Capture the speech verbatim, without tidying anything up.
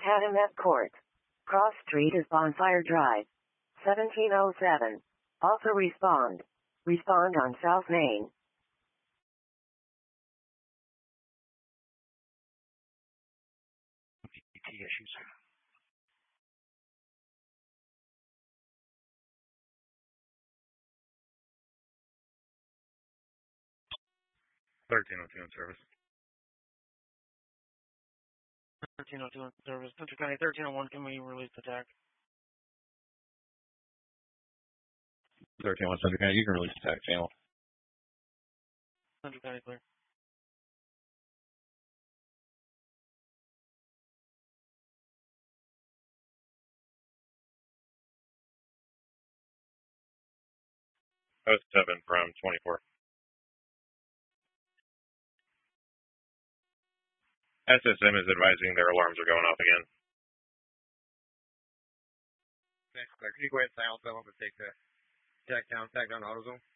Calumet Court. Cross Street is Bonfire Drive. seventeen oh seven. Also respond. Respond on South Main. Issues. thirteen oh two in service. thirteen oh two in service. Central County thirteen oh one, can we release the attack? thirteen oh one Central County, you can release the attack channel. Central County clear. Oh seven from twenty-four. S S M is advising their alarms are going off again. Next, clear. Can you go ahead and silence them up and take the attack down, attack down AutoZone?